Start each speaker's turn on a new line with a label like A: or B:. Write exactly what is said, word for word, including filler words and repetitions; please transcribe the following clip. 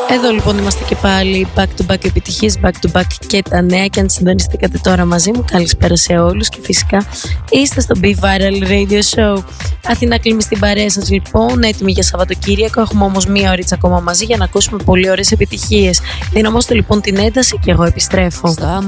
A: Εδώ λοιπόν είμαστε και πάλι back to back επιτυχίες, back to back και τα νέα. Και αν συντονιστήκατε τώρα μαζί μου, καλησπέρα σε όλους. Και φυσικά είστε στο Be Viral Radio Show. Αθηνά Κλίμη στην παρέα σας λοιπόν, έτοιμοι για Σαββατοκύριακο. Έχουμε όμως μία ωρίτσα ακόμα μαζί για να ακούσουμε πολύ ωραίες επιτυχίες. Δυναμώστε λοιπόν την ένταση και εγώ επιστρέφω.
B: Στα